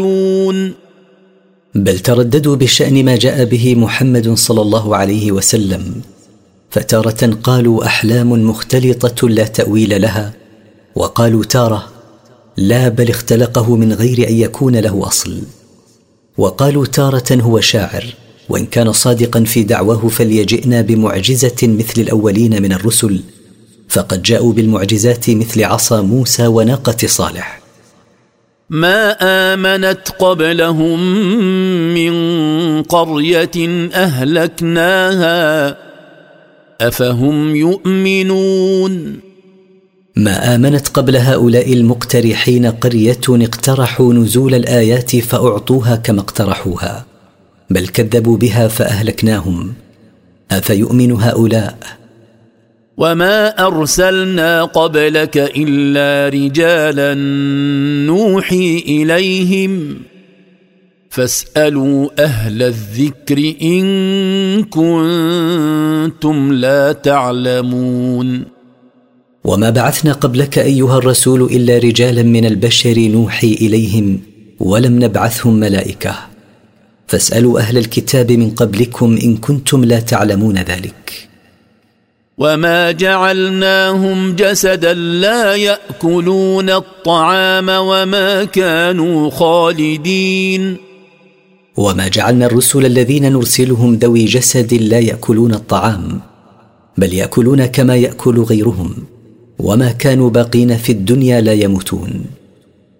بل ترددوا بشأن ما جاء به محمد صلى الله عليه وسلم، فتارة قالوا أحلام مختلطة لا تأويل لها، وقالوا تارة لا بل اختلقه من غير أن يكون له أصل، وقالوا تارة هو شاعر، وإن كان صادقا في دعواه فليجئنا بمعجزة مثل الأولين من الرسل، فقد جاءوا بالمعجزات مثل عصا موسى وناقة صالح. ما آمنت قبلهم من قرية أهلكناها أفهم يؤمنون. ما آمنت قبل هؤلاء المقترحين قرية اقترحوا نزول الآيات فأعطوها كما اقترحوها، بل كذبوا بها فأهلكناهم، أفيؤمن هؤلاء؟ وما أرسلنا قبلك إلا رجالا نوحي إليهم فاسألوا أهل الذكر إن كنتم لا تعلمون. وما بعثنا قبلك أيها الرسول إلا رجالا من البشر نوحي إليهم، ولم نبعثهم ملائكة، فاسألوا أهل الكتاب من قبلكم إن كنتم لا تعلمون ذلك. وما جعلناهم جسدا لا يأكلون الطعام وما كانوا خالدين. وما جعلنا الرسل الذين نرسلهم ذوي جسد لا يأكلون الطعام، بل يأكلون كما يأكل غيرهم، وما كانوا باقين في الدنيا لا يموتون.